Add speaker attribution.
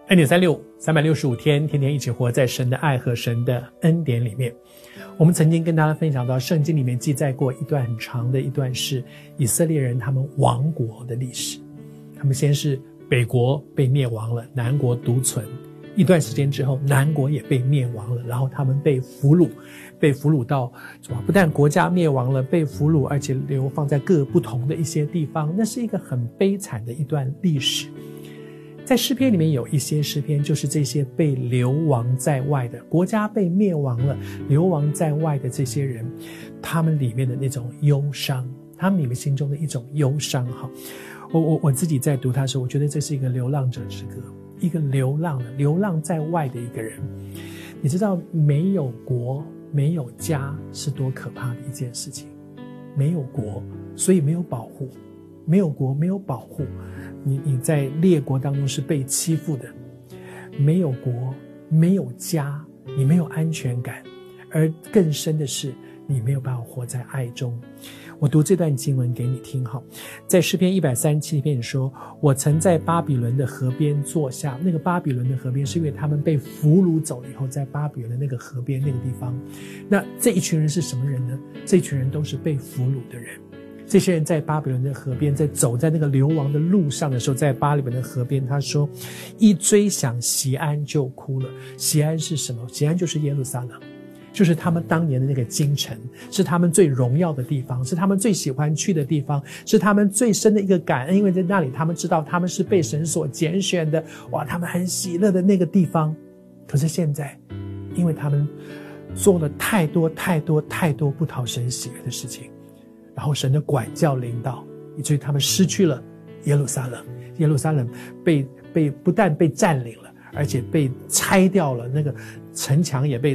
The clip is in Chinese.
Speaker 1: 2.365 365天，天天一起活在神的爱和神的恩典里面。我们曾经跟大家分享到，圣经里面记载过一段很长的一段是以色列人他们亡国的历史。他们先是北国被灭亡了，南国独存，一段时间之后南国也被灭亡了，然后他们被俘虏到不但国家灭亡了，被俘虏，而且流放在各不同的一些地方。那是一个很悲惨的一段历史。在诗篇里面有一些诗篇，就是这些被流亡在外的，国家被灭亡了，流亡在外的这些人，他们里面的那种忧伤，他们里面心中的一种忧伤。我自己在读它的时候，我觉得这是一个流浪者之歌，一个流浪在外的一个人。你知道没有国没有家是多可怕的一件事情。没有国，所以没有保护，没有国没有保护，你在列国当中是被欺负的。没有国没有家，你没有安全感，而更深的是你没有办法活在爱中。我读这段经文给你听好，在诗篇137篇说，我曾在巴比伦的河边坐下。那个巴比伦的河边是因为他们被俘虏走了以后，在巴比伦的那个河边那个地方。那这一群人是什么人呢？这一群人都是被俘虏的人。这些人在巴比伦的河边，在走在那个流亡的路上的时候，在巴比伦的河边，他说一追想锡安就哭了。锡安是什么？锡安就是耶路撒冷，就是他们当年的那个京城，是他们最荣耀的地方，是他们最喜欢去的地方，是他们最深的一个感恩，因为在那里他们知道他们是被神所拣选的，哇，他们很喜乐的那个地方。可是现在因为他们做了太多不讨神喜悦的事情，然后神的管教临到，以至于他们失去了耶路撒冷。耶路撒冷不但被占领了，而且被拆掉了，那个城墙也被